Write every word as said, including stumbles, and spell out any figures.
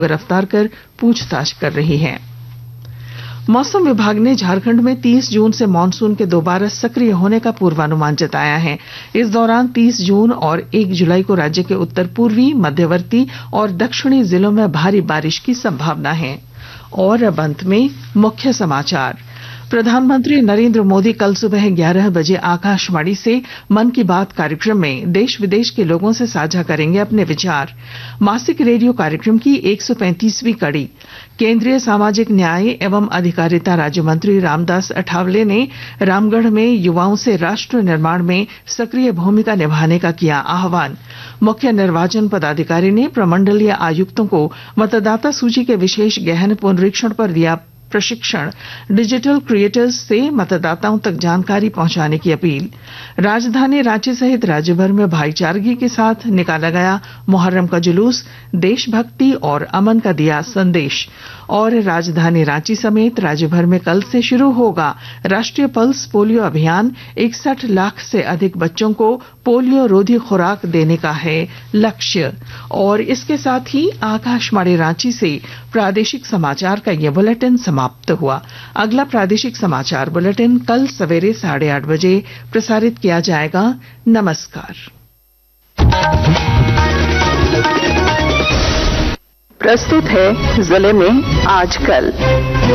गिरफ्तार कर पूछताछ कर रही है। मौसम विभाग ने झारखंड में तीस जून से मानसून के दोबारा सक्रिय होने का पूर्वानुमान जताया है। इस दौरान तीस जून और एक जुलाई को राज्य के उत्तर पूर्वी, मध्यवर्ती और दक्षिणी जिलों में भारी बारिश की संभावना है। और अब अंत में मुख्य समाचार। प्रधानमंत्री नरेंद्र मोदी कल सुबह ग्यारह बजे आकाशवाणी से मन की बात कार्यक्रम में देश विदेश के लोगों से साझा करेंगे अपने विचार। मासिक रेडियो कार्यक्रम की एक सौ पैंतीसवीं कड़ी। केंद्रीय सामाजिक न्याय एवं अधिकारिता राज्य मंत्री रामदास अठावले ने रामगढ़ में युवाओं से राष्ट्र निर्माण में सक्रिय भूमिका निभाने का किया आह्वान। मुख्य निर्वाचन पदाधिकारी ने प्रमंडलीय आयुक्तों को मतदाता सूची के विशेष गहन पुनरीक्षण पर दिया प्रशिक्षण। डिजिटल क्रिएटर्स से मतदाताओं तक जानकारी पहुंचाने की अपील। राजधानी रांची सहित राज्यभर में भाईचारगी के साथ निकाला गया मुहर्रम का जुलूस, देशभक्ति और अमन का दिया संदेश। और राजधानी रांची समेत राज्यभर में कल से शुरू होगा राष्ट्रीय पल्स पोलियो अभियान। इकसठ लाख से अधिक बच्चों को पोलियो रोधी खुराक देने का है लक्ष्य। और इसके साथ ही आकाशवाणी रांची से प्रादेशिक समाचार का यह बुलेटिन समाप्त हुआ। अगला प्रादेशिक समाचार बुलेटिन कल सवेरे साढ़े आठ बजे प्रसारित किया जाएगा। नमस्कार। प्रस्तुत है जिले में आजकल।